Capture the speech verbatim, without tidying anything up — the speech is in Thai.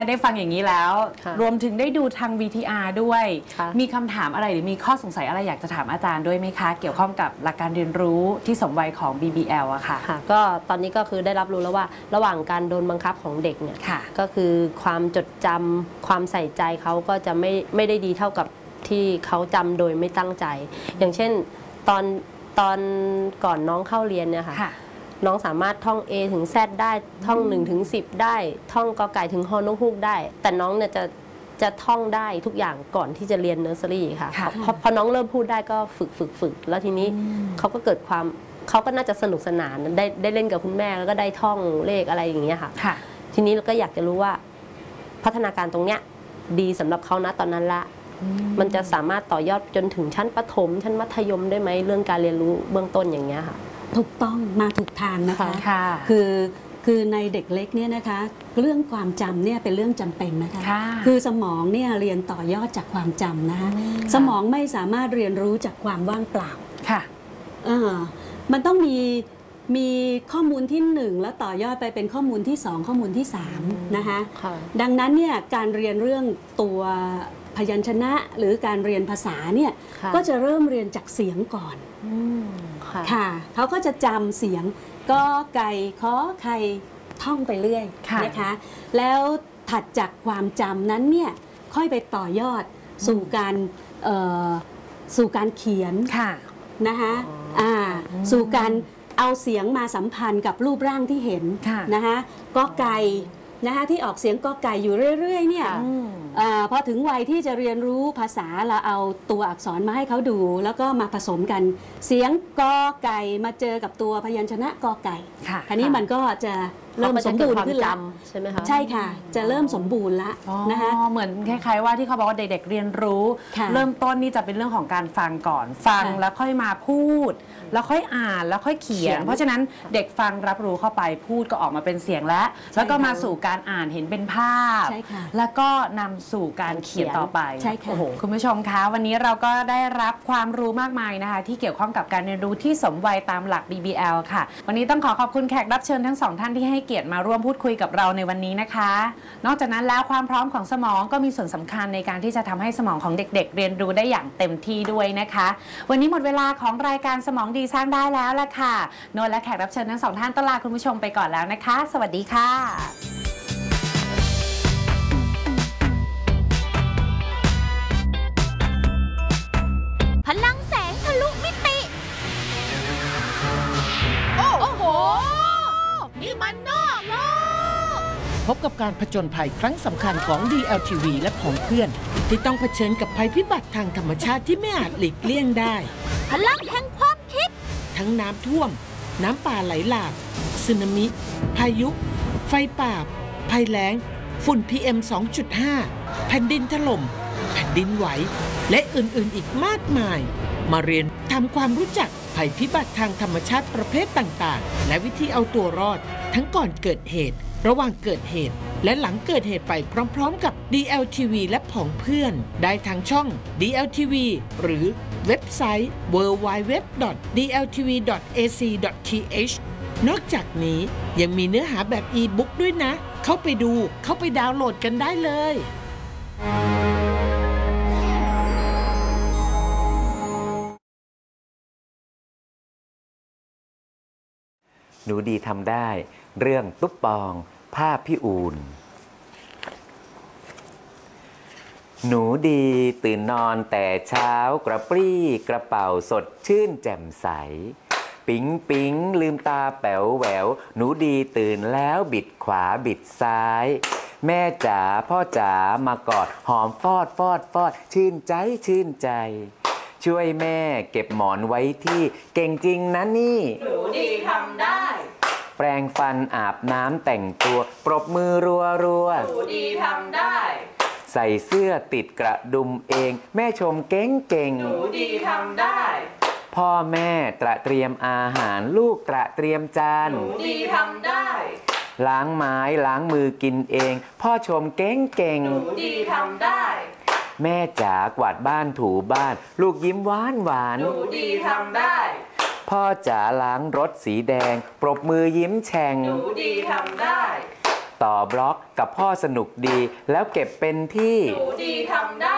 ได้ฟังอย่างนี้แล้วรวมถึงได้ดูทาง วี ที อาร์ ด้วยมีคำถามอะไรหรือมีข้อสงสัยอะไรอยากจะถามอาจารย์ด้วยไหมคะเกี่ยวข้องกับหลักการเรียนรู้ที่สมวัยของ บี บี แอล อะค่ะค่ะก็ตอนนี้ก็คือได้รับรู้แล้วว่าระหว่างการโดนบังคับของเด็กเนี่ยก็คือความจดจำความใส่ใจเขาก็จะไม่ไม่ได้ดีเท่ากับที่เขาจำโดยไม่ตั้งใจอย่างเช่นตอนตอนก่อนน้องเข้าเรียนเนี่ยค่ะน้องสามารถท่อง A ถึง Z ได้ท่องหนึ่งถึงสิบได้ท่องกอไก่ถึงฮอนกฮูกได้แต่น้องเนี่ยจะจะท่องได้ทุกอย่างก่อนที่จะเรียนเนอร์เซอรี่ค่ะพอพอน้องเริ่มพูดได้ก็ฝึกฝึกฝึกแล้วทีนี้เขาก็เกิดความเขาก็น่าจะสนุกสนานได้ได้เล่นกับคุณแม่แล้วก็ได้ท่องเลขอะไรอย่างเงี้ยค่ะทีนี้เราก็อยากจะรู้ว่าพัฒนาการตรงเนี้ยดีสำหรับเขานะตอนนั้นละมันจะสามารถต่อยอดจนถึงชั้นประถมชั้นมัธยมได้ไหมเรื่องการเรียนรู้เบื้องต้นอย่างเงี้ยค่ะถูกต้องมาถูกทางนะคะคือคือในเด็กเล็กเนี่ยนะคะเรื่องความจำเนี่ยเป็นเรื่องจำเป็นนะคะคือสมองเนี่ยเรียนต่อยอดจากความจำนะคะสมองไม่สามารถเรียนรู้จากความว่างเปล่าค่ะเออมันต้องมีมีข้อมูลที่หนึ่งแล้วต่อยอดไปเป็นข้อมูลที่สองข้อมูลที่สามนะคะดังนั้นเนี่ยการเรียนเรื่องตัวพยัญชนะหรือการเรียนภาษาเนี่ยก็จะเริ่มเรียนจากเสียงก่อนค่ะเขาก็จะจำเสียงกอไก่ขอไข่ท่องไปเรื่อยนะคะแล้วถัดจากความจำนั้นเนี่ยค่อยไปต่อยอดสู่การสู่การเขียนนะคะสู่การเอาเสียงมาสัมพันธ์กับรูปร่างที่เห็นนะคะกอไก่นะคะที่ออกเสียงกอไก่อยู่เรื่อยๆเนี่ยพอถึงวัยที่จะเรียนรู้ภาษาเราเอาตัวอักษรมาให้เขาดูแล้วก็มาผสมกันเสียงกอไก่มาเจอกับตัวพยัญชนะกอไก่ทีนี้มันก็จะเริ่มสมบูรณ์ขึ้นแล้วใช่ไหมคะใช่ค่ะจะเริ่มสมบูรณ์แล้วนะคะเหมือนคล้ายๆว่าที่เขาบอกว่าเด็กๆเรียนรู้เริ่มต้นนี่จะเป็นเรื่องของการฟังก่อนฟังแล้วค่อยมาพูดแล้วค่อยอ่านแล้วค่อยเขียนเพราะฉะนั้นเด็กฟังรับรู้เข้าไปพูดก็ออกมาเป็นเสียงแล้วแล้วก็มาสู่การอ่านเห็นเป็นภาพแล้วก็นำสู่การเขียนต่อไปโอ้โหคุณผู้ชมคะวันนี้เราก็ได้รับความรู้มากมายนะคะที่เกี่ยวข้องกับการเรียนรู้ที่สมวัยตามหลัก บี บี แอล ค่ะวันนี้ต้องขอขอบคุณแขกรับเชิญทั้งสองท่านที่ให้เกียรติมาร่วมพูดคุยกับเราในวันนี้นะคะนอกจากนั้นแล้วความพร้อมของสมองก็มีส่วนสำคัญในการที่จะทำให้สมองของเด็กๆเรียนรู้ได้อย่างเต็มที่ด้วยนะคะวันนี้หมดเวลาของรายการสมองดีสร้างได้แล้วล่ะค่ะโนนและแขกรับเชิญทั้งสองท่านต้องลาคุณผู้ชมไปก่อนแล้วนะคะสวัสดีค่ะพลังแสงทะลุมิติโอ้โหนี่มันนอกโลกพบกับการผจญภัยครั้งสำคัญของ ดี แอล ที วี และของเพื่อนที่ต้องเผชิญกับภัยพิบัติทางธรรมชาติที่ไม่อาจหลีกเลี่ยงได้พลังแห่งความคิดทั้งน้ำท่วมน้ำป่าไหลหลากสึนามิพายุไฟป่าภัยแล้งฝุ่น พี เอ็ม สองจุดห้า แผ่นดินถล่มแผ่นดินไหวและอื่นๆอีกมากมายมาเรียนทำความรู้จักภัยพิบัติทางธรรมชาติประเภทต่างๆและวิธีเอาตัวรอดทั้งก่อนเกิดเหตุระหว่างเกิดเหตุและหลังเกิดเหตุไปพร้อมๆกับ ดี แอล ที วี และผองเพื่อนได้ทางช่อง ดี แอล ที วี หรือเว็บไซต์ ดับเบิลยู ดับเบิลยู ดับเบิลยู ดอท ดี แอล ที วี ดอท เอ ซี ดอท ที เอช นอกจากนี้ยังมีเนื้อหาแบบอีบุ๊กด้วยนะเข้าไปดูเข้าไปดาวน์โหลดกันได้เลยหนูดีทำได้เรื่องตุ๊บปองภาพพี่อูนหนูดีตื่นนอนแต่เช้ากระปรี้กระเป๋าสดชื่นแจ่มใสปิ๊งปิ๊งลืมตาแป๋วแหววหนูดีตื่นแล้วบิดขวาบิดซ้ายแม่จ๋าพ่อจ๋ามากอดหอมฟอดฟอดฟอดชื่นใจชื่นใจช่วยแม่เก็บหมอนไว้ที่เก่งจริงนะนี่หนูดีทำได้แปรงฟันอาบน้ำแต่งตัวปรบมือรัวรัวหนูดีทำได้ใส่เสื้อติดกระดุมเองแม่ชมเก่งเก่งหนูดีทำได้พ่อแม่ตระเตรียมอาหารลูกตระเตรียมจานหนูดีทำได้ล้างไม้ล้างมือกินเองพ่อชมเก่งเก่งหนูดีทำได้แม่จ๋ากวาดบ้านถูบ้านลูกยิ้มหวานหวานหนูดีทำได้พ่อจ๋าล้างรถสีแดงปรบมือยิ้มแฉ่งหนูดีทำได้ต่อบล็อกกับพ่อสนุกดี แล้วเก็บเป็นที่หนูดีทำได้